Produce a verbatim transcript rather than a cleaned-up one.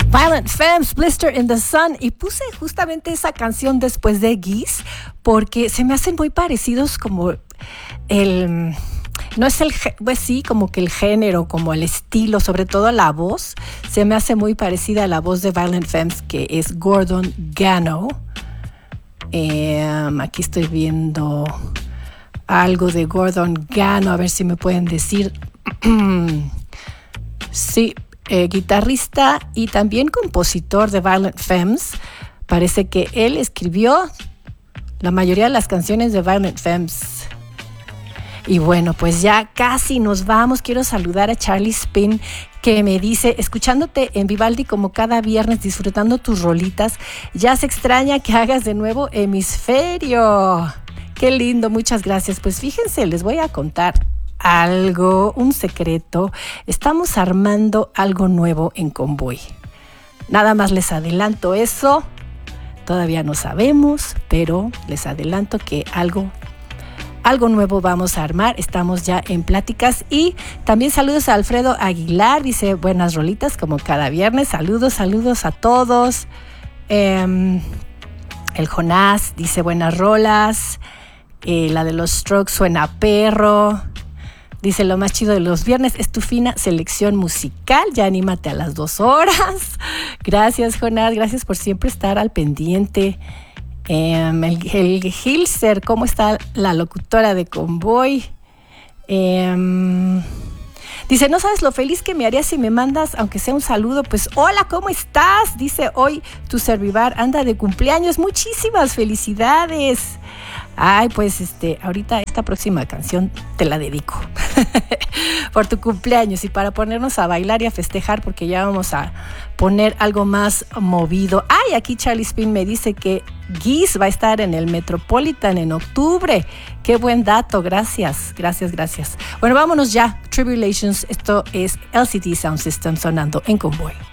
Violent Femmes, Blister in the Sun. Y puse justamente esa canción después de Geese porque se me hacen muy parecidos como el... No es el, pues sí, como que el género, como el estilo, sobre todo la voz, se me hace muy parecida a la voz de Violent Femmes, que es Gordon Gano. Eh, aquí estoy viendo algo de Gordon Gano, a ver si me pueden decir. Sí, eh, guitarrista y también compositor de Violent Femmes. Parece que él escribió la mayoría de las canciones de Violent Femmes. Y bueno, pues ya casi nos vamos. Quiero saludar a Charlie Spin, que me dice, escuchándote en Vivaldi como cada viernes, disfrutando tus rolitas, ya se extraña que hagas de nuevo Hemisferio. Qué lindo, muchas gracias. Pues fíjense, les voy a contar algo, un secreto. Estamos armando algo nuevo en Convoy. Nada más les adelanto eso. Todavía no sabemos, pero les adelanto que algo Algo nuevo vamos a armar, estamos ya en pláticas. Y también saludos a Alfredo Aguilar, dice buenas rolitas como cada viernes. Saludos, saludos a todos. Eh, el Jonás dice buenas rolas. Eh, la de los Strokes suena a perro. Dice lo más chido de los viernes es tu fina selección musical. Ya anímate a las dos horas. Gracias, Jonás, gracias por siempre estar al pendiente. Um, el, el Hilser, ¿cómo está la locutora de Convoy? Um, dice, no sabes lo feliz que me haría si me mandas, aunque sea un saludo. Pues, hola, ¿cómo estás? Dice, hoy tu servivar anda de cumpleaños. Muchísimas felicidades. Ay, pues, este, ahorita esta próxima canción te la dedico por tu cumpleaños y para ponernos a bailar y a festejar, porque ya vamos a poner algo más movido. Ay, aquí Charlie Spin me dice que Geese va a estar en el Metropolitan en octubre. Qué buen dato, gracias, gracias, gracias. Bueno, vámonos ya. Tribulations, esto es L C D Sound System sonando en Convoy.